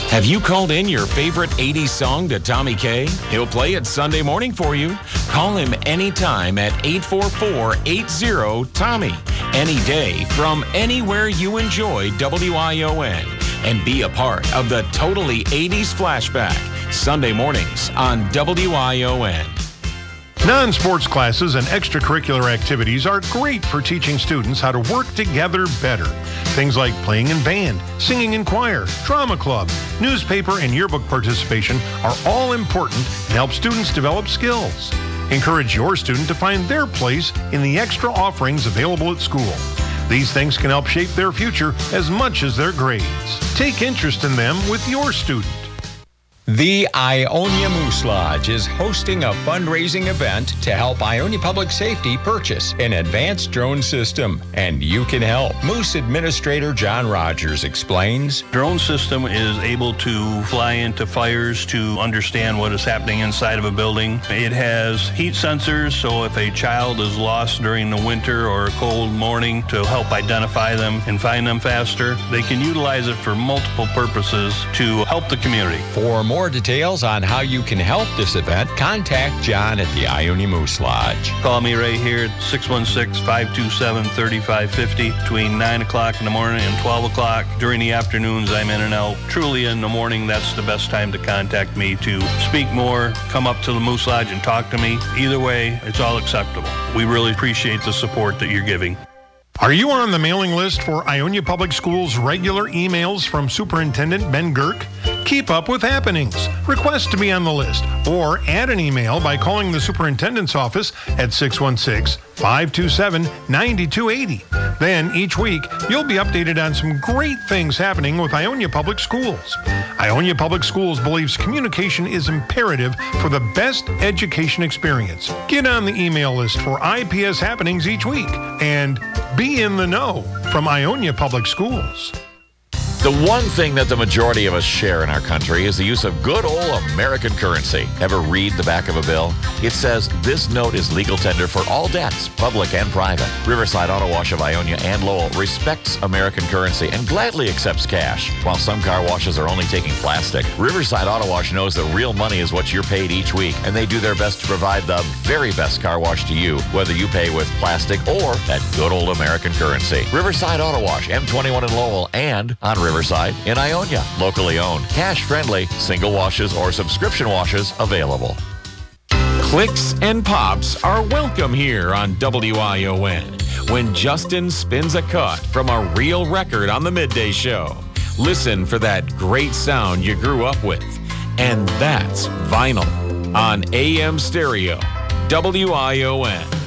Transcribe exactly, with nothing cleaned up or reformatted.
Have you called in your favorite eighties song to Tommy K? He'll play it Sunday morning for you. Call him anytime at eight four four, eight zero, Tommy. Any day from anywhere you enjoy W I O N. And be a part of the Totally eighties Flashback. Sunday mornings on W I O N. Non-sports classes and extracurricular activities are great for teaching students how to work together better. Things like playing in band, singing in choir, drama club, newspaper, and yearbook participation are all important and help students develop skills. Encourage your student to find their place in the extra offerings available at school. These things can help shape their future as much as their grades. Take interest in them with your student. The Ionia Moose Lodge is hosting a fundraising event to help Ionia Public Safety purchase an advanced drone system, and you can help. Moose Administrator John Rogers explains. Drone system is able to fly into fires to understand what is happening inside of a building. It has heat sensors, so if a child is lost during the winter or a cold morning, to help identify them and find them faster. They can utilize it for multiple purposes to help the community. For more More details on how you can help this event, contact John at the Ionia Moose Lodge. Call me right here at six one six, five two seven, three five five zero between nine o'clock in the morning and twelve o'clock. During the afternoons, I'm in and out. Truly in the morning, that's the best time to contact me to speak more, come up to the Moose Lodge and talk to me. Either way, it's all acceptable. We really appreciate the support that you're giving. Are you on the mailing list for Ionia Public Schools' regular emails from Superintendent Ben Girk? Keep up with happenings. Request to be on the list or add an email by calling the superintendent's office at six one six, five two seven, nine two eight zero. Then each week, you'll be updated on some great things happening with Ionia Public Schools. Ionia Public Schools believes communication is imperative for the best education experience. Get on the email list for I P S happenings each week and be in the know from Ionia Public Schools. The one thing that the majority of us share in our country is the use of good old American currency. Ever read the back of a bill? It says, this note is legal tender for all debts, public and private. Riverside Auto Wash of Ionia and Lowell respects American currency and gladly accepts cash. While some car washes are only taking plastic, Riverside Auto Wash knows that real money is what you're paid each week, and they do their best to provide the very best car wash to you, whether you pay with plastic or that good old American currency. Riverside Auto Wash, M twenty-one in Lowell, and on Riverside in Ionia. Locally owned, cash-friendly, single washes or subscription washes available. Clicks and pops are welcome here on W I O N when Justin spins a cut from a real record on the Midday Show. Listen for that great sound you grew up with. And that's vinyl on A M Stereo, W I O N.